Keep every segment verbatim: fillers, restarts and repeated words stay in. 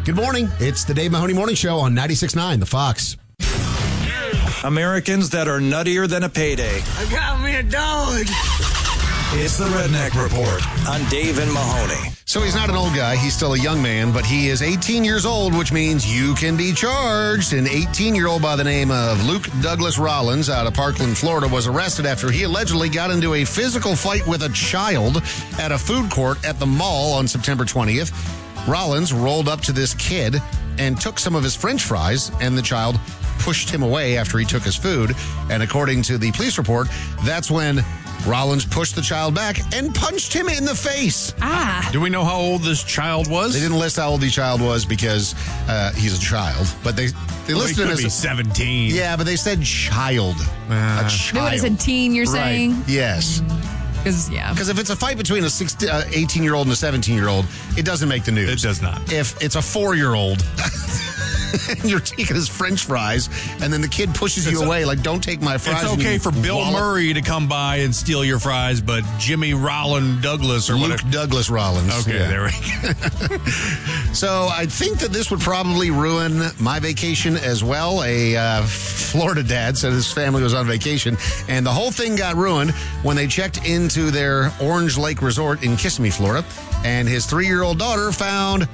Good morning. It's the Dave Mahoney Morning Show on ninety-six point nine The Fox. Americans that are nuttier than a payday. I got me a dog. It's the Redneck Report on Dave and Mahoney. So he's not an old guy. He's still a young man, but he is eighteen years old, which means you can be charged. An eighteen-year-old by the name of Luke Douglas Rollins out of Parkland, Florida, was arrested after he allegedly got into a physical fight with a child at a food court at the mall on September twentieth. Rollins rolled up to this kid and took some of his French fries, and the child pushed him away after he took his food. And according to the police report, that's when Rollins pushed the child back and punched him in the face. Ah. Do we know how old this child was? They didn't list how old the child was because uh, he's a child, but they they well, listed he him could as be seventeen. Yeah, but they said child. Uh, a child. No, it is a teen, you're Right. saying? Yes. Because, yeah. Because if it's a fight between a sixteen, uh, eighteen-year-old and a seventeen-year-old, it doesn't make the news. It does not. If it's a four-year-old and you're taking his French fries, and then the kid pushes It's you a- away like, don't take my fries. It's and okay you for Bill wallop Murray to come by and steal your fries, but Jimmy Rollin Douglas or Luke whatever. Douglas Rollins. Okay, Yeah. there we go. So I think that this would probably ruin my vacation as well. A uh, Florida dad said his family was on vacation, and the whole thing got ruined when they checked into their Orange Lake Resort in Kissimmee, Florida, and his three-year-old daughter found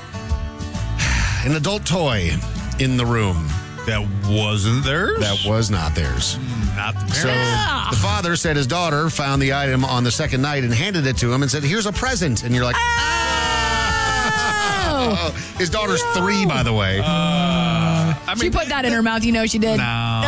an adult toy in the room. That wasn't theirs? That was not theirs. Not the So parents. the father said his daughter found the item on the second night and handed it to him and said, here's a present. And you're like, oh! His daughter's three, by the way. Uh, I She mean, put that in her mouth. You know she did. no.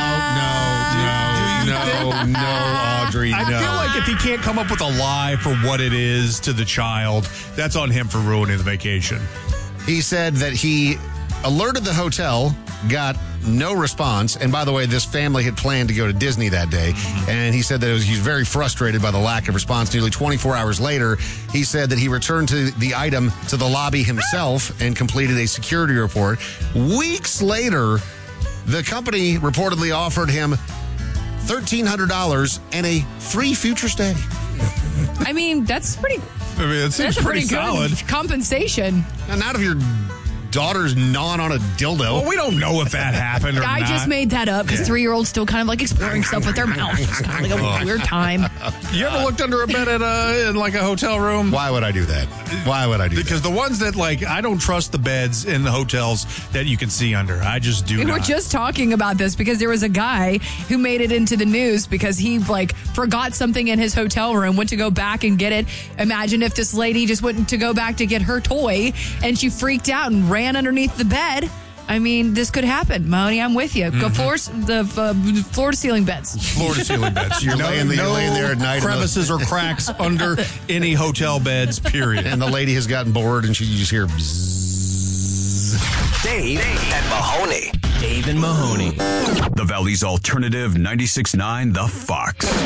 No, no, no, Audrey, I no. feel like if he can't come up with a lie for what it is to the child, that's on him for ruining the vacation. He said that he alerted the hotel, got no response. And by the way, this family had planned to go to Disney that day. And he said that it was, he was very frustrated by the lack of response. Nearly twenty-four hours later, he said that he returned to the item to the lobby himself and completed a security report. Weeks later, the company reportedly offered him thirteen hundred dollars and a free future stay. I mean, that's pretty, I mean, it seems that's a pretty, pretty solid. good compensation. Now, not if your daughter's gnawing on a dildo. Well, we don't know if that happened or I not. just made that up because Yeah. three-year-olds still kind of like exploring stuff with their mouth. It's kind of like a weird time. You ever looked under a bed at a, in like a hotel room? Why would I do that? Why would I do Because the ones that like, I don't trust the beds in the hotels that you can see under. I just do We not. were just talking about this because there was a guy who made it into the news because he like forgot something in his hotel room, went to go back and get it. Imagine if this lady just went to go back to get her toy and she freaked out and ran underneath the bed. I mean, this could happen. Mahoney, I'm with you. Go floors, the uh, floor to ceiling beds. floor to ceiling beds. You're no, laying- you're no laying there at night and the- crevices or cracks under any hotel beds, period. And the lady has gotten bored and she you just hear bzzz. Dave and Mahoney. Dave and Mahoney. The Valley's alternative ninety-six point nine The Fox.